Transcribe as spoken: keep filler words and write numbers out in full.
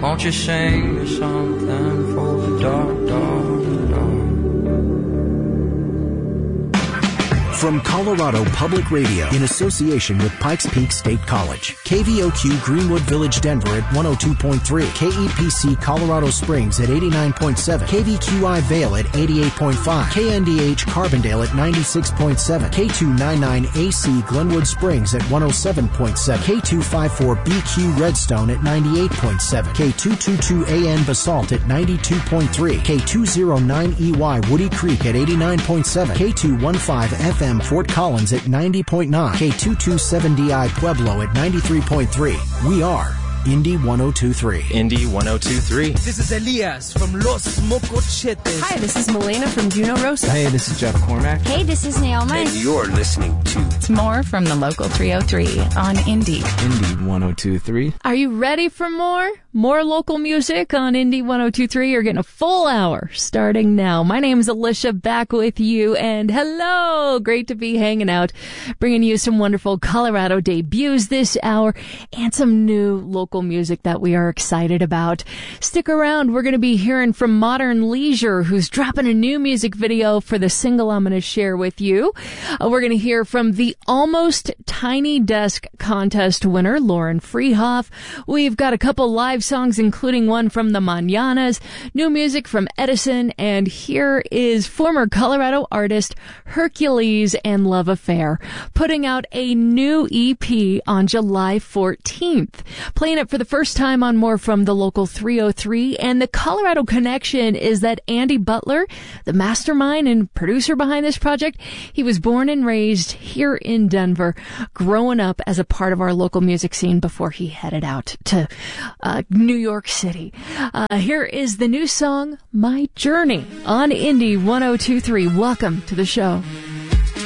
Won't you sing me something for the dark, dark, dark? From Colorado Public Radio, in association with Pikes Peak State College, K V O Q Greenwood Village, Denver at one oh two point three, K E P C Colorado Springs at eighty-nine point seven, K V Q I Vail at eighty-eight point five, K N D H Carbondale at ninety-six point seven, K two ninety-nine A C Glenwood Springs at one oh seven point seven, K two fifty-four B Q Redstone at ninety-eight point seven, K two twenty-two A N Basalt at ninety-two point three, K two oh nine E Y Woody Creek at eighty-nine point seven, K two fifteen F M Fort Collins at ninety point nine, K two twenty-seven D I Pueblo at ninety-three point three. We are Indy one oh two point three. Indy one oh two point three. This is Elias from Los Mocochetes. Hi, this is Melena from Juno Rosa. Hey, this is Jeff Cormack. Hey, this is Naomi. And you're listening to It's more from the local three oh three on Indy. Indy one oh two point three. Are you ready for more? More local music on Indy one oh two point three. You're getting a full hour starting now. My name is Alicia, back with you, and hello! Great to be hanging out, bringing you some wonderful Colorado debuts this hour and some new local music that we are excited about. Stick around. We're going to be hearing from Modern Leisure, who's dropping a new music video for the single I'm going to share with you. Uh, we're going to hear from the Almost Tiny Desk contest winner, Lauren Freehoff. We've got a couple live songs, including one from the Mananas, new music from Edison, and here is former Colorado artist Hercules and Love Affair, putting out a new E P on July fourteenth. Playing it for the first time on More from the local three oh three, and the Colorado connection is that Andy Butler, the mastermind and producer behind this project, he was born and raised here in Denver, growing up as a part of our local music scene before he headed out to uh, New York City. Uh, here is the new song, My Journey, on Indy one oh two point three. Welcome to the show.